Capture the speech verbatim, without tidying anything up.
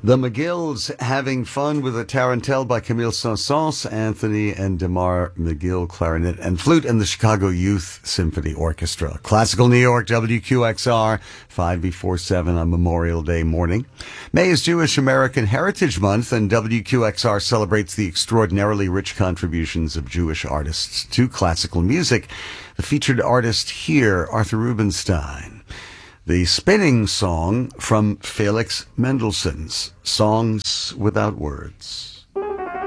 The McGills Having Fun with a Tarantelle by Camille Saint-Saëns, Anthony and Demar McGill, clarinet and flute, and the Chicago Youth Symphony Orchestra. Classical New York, W Q X R, five before seven on Memorial Day morning. May is Jewish American Heritage Month, and W Q X R celebrates the extraordinarily rich contributions of Jewish artists to classical music. The featured artist here, Arthur Rubinstein. The spinning song from Felix Mendelssohn's Songs Without Words.